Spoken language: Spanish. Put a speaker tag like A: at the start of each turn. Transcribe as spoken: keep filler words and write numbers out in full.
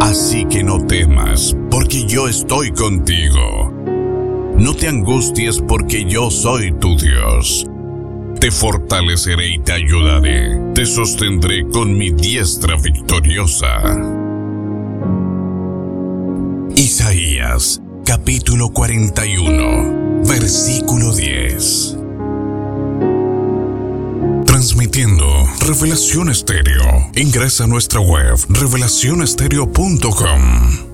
A: Así que no temas, porque yo estoy contigo. No te angusties, porque yo soy tu Dios. Te fortaleceré y te ayudaré. Te sostendré con mi diestra victoriosa. Isaías, capítulo cuarenta y uno, versículo diez. Transmitiendo Revelación Estéreo. Ingresa a nuestra web revelación estéreo punto com.